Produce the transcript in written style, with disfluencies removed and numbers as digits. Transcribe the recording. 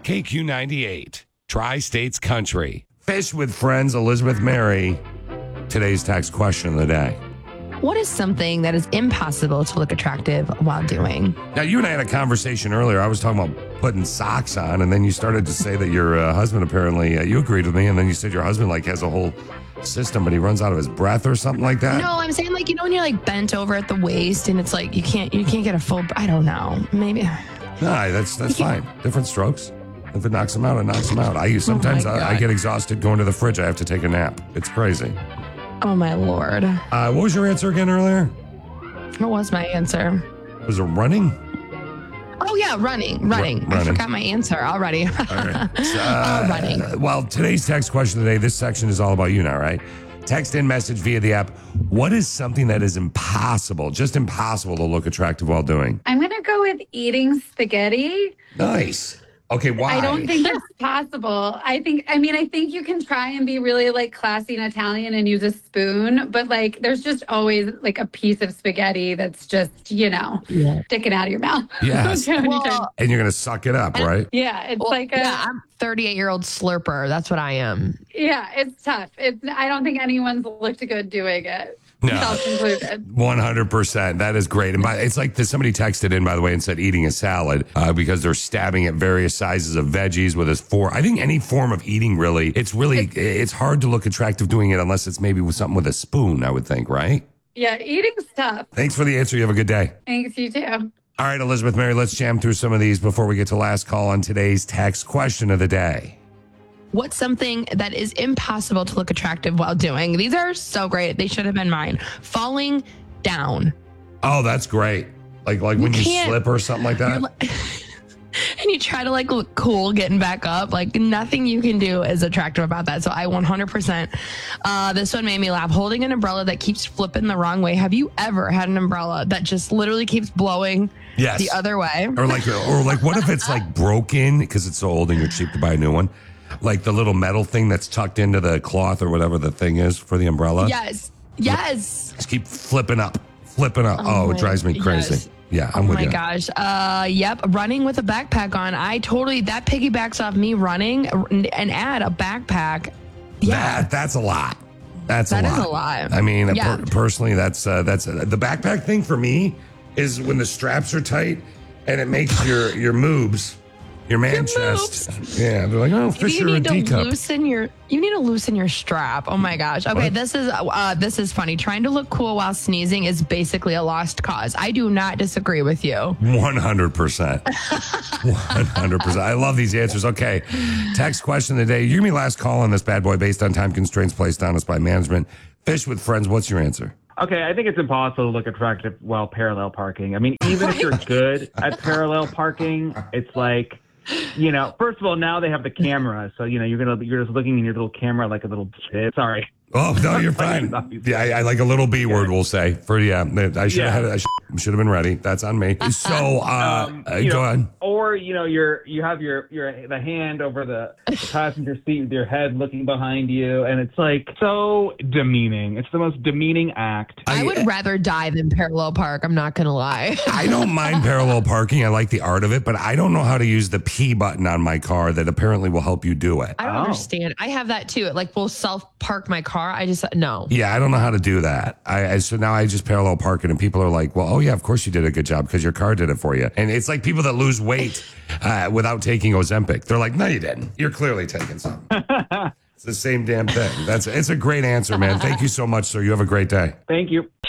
KQ98, Tri-States Country. Fish with Friends, Elizabeth Mary. Today's text question of the day. What is something that is impossible to look attractive while doing? Now, you and I had a conversation earlier. I was talking about putting socks on, and then you started to say that your husband apparently, you agreed with me, and then you said your husband has a whole system, but he runs out of his breath or something like that. No, I'm saying when you're bent over at the waist and it's you can't get a full, I don't know, maybe. No, that's fine. Different strokes. If it knocks him out, it knocks him out. Sometimes I get exhausted going to the fridge. I have to take a nap. It's crazy. Oh, my Lord. What was your answer again earlier? What was my answer? Was it running? Oh, yeah, running. I forgot my answer already. All right. Running. Well, today's text question today, this section is all about you now, right? Text in message via the app. What is something that is impossible, just impossible to look attractive while doing? I'm going to go with eating spaghetti. Nice. Okay, why? I don't think it's possible. I think you can try and be really classy and Italian and use a spoon, but there's just always a piece of spaghetti that's just, sticking out of your mouth. Yes. And you're going to suck it up, right? Yeah. It's I'm 38-year-old slurper. That's what I am. Yeah, it's tough. I don't think anyone's looked good doing it. No. Self-included. 100%. That is great. And it's somebody texted in, by the way, and said eating a salad because they're stabbing at various sizes of veggies with a fork. I think any form of eating, really, it's hard to look attractive doing it unless it's maybe with something with a spoon, I would think, right? Yeah, eating's tough. Thanks for the answer. You have a good day. Thanks, you too. All right, Elizabeth Mary, let's jam through some of these before we get to last call on today's text question of the day. What's something that is impossible to look attractive while doing? These are so great. They should have been mine. Falling down. Oh, that's great. Like when you slip or something like that. And you try to look cool getting back up. Nothing you can do is attractive about that. So I 100%. This one made me laugh. Holding an umbrella that keeps flipping the wrong way. Have you ever had an umbrella that just literally keeps blowing the other way? Or what if it's broken because it's so old and you're cheap to buy a new one? Like the little metal thing that's tucked into the cloth or whatever the thing is for the umbrella. Yes. Just keep flipping up. Oh, it drives me crazy. Yes. Yeah, I'm with you. Oh my gosh. Yep. Running with a backpack on. That piggybacks off me running and add a backpack. Yeah. That's a lot. That is a lot. I mean, personally, that's the backpack thing for me is when the straps are tight and it makes your moves. Your man chest. Moves. Yeah, they're like, oh, Fisher a D-cup. You need to loosen your strap. Oh my gosh. Okay, what? This is funny. Trying to look cool while sneezing is basically a lost cause. I do not disagree with you. 100%. 100%. I love these answers. Okay, text question of the day. You're going to be last call on this bad boy based on time constraints placed on us by management. Fish with Friends, what's your answer? Okay, I think it's impossible to look attractive while parallel parking. I mean, even if you're good at parallel parking, it's first of all, now they have the camera, so you're just looking in your little camera like a little kid. Sorry. Oh no, you're fine. Yeah, I like a little B word. We'll say I should have been ready. That's on me. So go on. Or you have the hand over the passenger seat with your head looking behind you, and it's so demeaning. It's the most demeaning act. I would rather die than parallel park. I'm not gonna lie. I don't mind parallel parking. I like the art of it, but I don't know how to use the P button on my car that apparently will help you do it. I don't understand. I have that too. It will self park my car. I just no. Yeah, I don't know how to do that. So now I just parallel park it, and people are like, "Well, oh yeah, of course you did a good job because your car did it for you." And it's like people that lose weight without taking Ozempic. They're like, "No, you didn't. You're clearly taking something." It's the same damn thing. It's a great answer, man. Thank you so much, sir. You have a great day. Thank you.